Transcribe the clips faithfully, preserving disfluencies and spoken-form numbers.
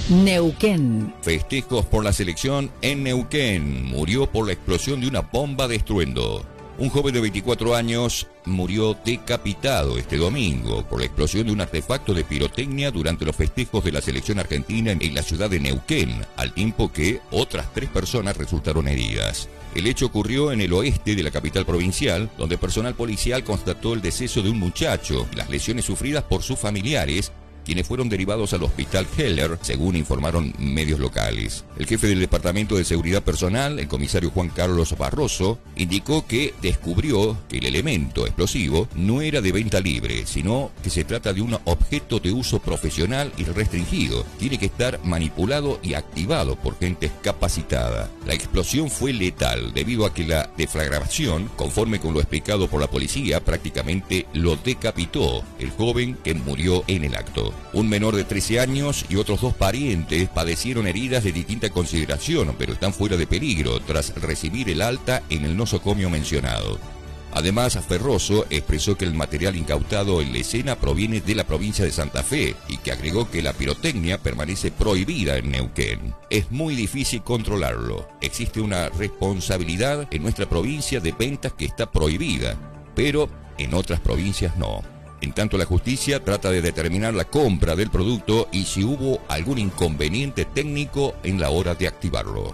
Neuquén. Festejos por la selección en Neuquén. Murió por la explosión de una bomba de estruendo. Un joven de veinticuatro años murió decapitado este domingo por la explosión de un artefacto de pirotecnia durante los festejos de la selección argentina en la ciudad de Neuquén, al tiempo que otras tres personas resultaron heridas. El hecho ocurrió en el oeste de la capital provincial, donde personal policial constató el deceso de un muchacho y las lesiones sufridas por sus familiares, quienes fueron derivados al hospital Heller, según informaron medios locales. El jefe del Departamento de Seguridad Personal, el comisario Juan Carlos Barroso, indicó que descubrió que el elemento explosivo no era de venta libre, sino que se trata de un objeto de uso profesional y restringido. Tiene que estar manipulado y activado por gente capacitada. La explosión fue letal debido a que la deflagración, conforme con lo explicado por la policía, prácticamente lo decapitó el joven que murió en el acto. Un menor de trece años y otros dos parientes padecieron heridas de distinta consideración, pero están fuera de peligro tras recibir el alta en el nosocomio mencionado. Además, Ferroso expresó que el material incautado en la escena proviene de la provincia de Santa Fe y que agregó que la pirotecnia permanece prohibida en Neuquén. Es muy difícil controlarlo. Existe una responsabilidad en nuestra provincia de ventas que está prohibida, pero en otras provincias no. En tanto, la justicia trata de determinar la compra del producto y si hubo algún inconveniente técnico en la hora de activarlo.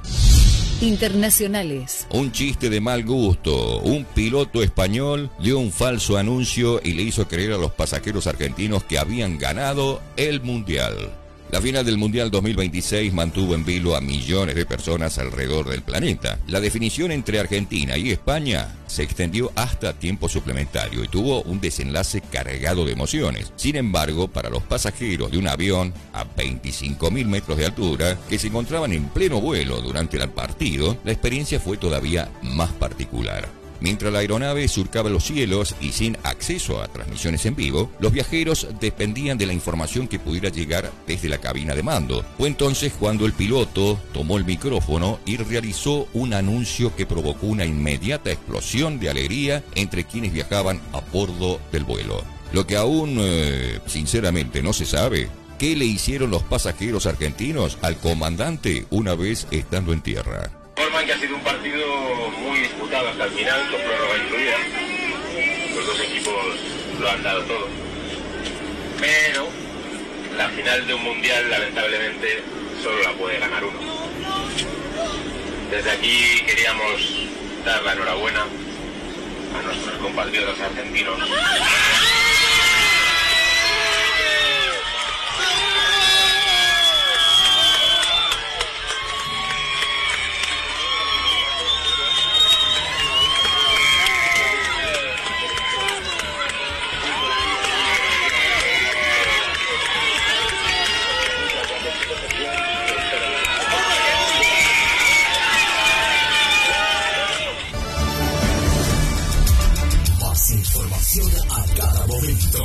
Internacionales. Un chiste de mal gusto. Un piloto español dio un falso anuncio y le hizo creer a los pasajeros argentinos que habían ganado el Mundial. La final del Mundial dos mil veintiséis mantuvo en vilo a millones de personas alrededor del planeta. La definición entre Argentina y España se extendió hasta tiempo suplementario y tuvo un desenlace cargado de emociones. Sin embargo, para los pasajeros de un avión a veinticinco mil metros de altura que se encontraban en pleno vuelo durante el partido, la experiencia fue todavía más particular. Mientras la aeronave surcaba los cielos y sin acceso a transmisiones en vivo, los viajeros dependían de la información que pudiera llegar desde la cabina de mando. Fue entonces cuando el piloto tomó el micrófono y realizó un anuncio que provocó una inmediata explosión de alegría entre quienes viajaban a bordo del vuelo. Lo que aún, eh, sinceramente, no se sabe, ¿qué le hicieron los pasajeros argentinos al comandante una vez estando en tierra? Informan que ha sido un partido muy disputado hasta el final, con prórroga incluida. Los dos equipos lo han dado todo. Pero la final de un mundial, lamentablemente, solo la puede ganar uno. Desde aquí queríamos dar la enhorabuena a nuestros compatriotas argentinos. Información a cada momento.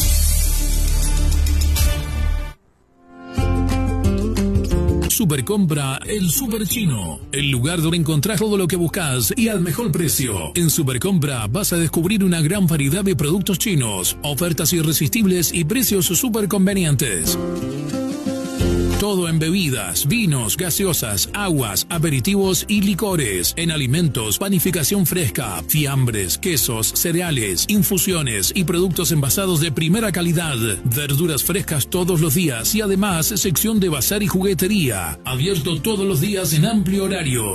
Supercompra El Super Chino, el lugar donde encontrás todo lo que buscas y al mejor precio. En Supercompra vas a descubrir una gran variedad de productos chinos, ofertas irresistibles y precios súper convenientes. Todo en bebidas, vinos, gaseosas, aguas, aperitivos y licores. En alimentos, panificación fresca, fiambres, quesos, cereales, infusiones y productos envasados de primera calidad. Verduras frescas todos los días y además sección de bazar y juguetería. Abierto todos los días en amplio horario.